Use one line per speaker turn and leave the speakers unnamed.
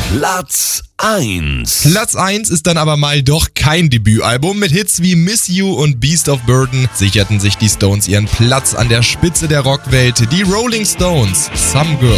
Platz 1.
Platz 1 ist dann aber mal doch kein Debütalbum. Mit Hits wie Miss You und Beast of Burden sicherten sich die Stones ihren Platz an der Spitze der Rockwelt. Die Rolling Stones, Some Girl.